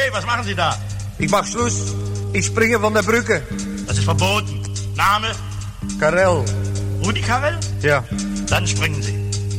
Hey, was machen Sie da? Ich mach Schluss. Ich springe von der Brücke. Das ist verboten. Name? Karel. Rudi Karel? Ja. Dann springen Sie.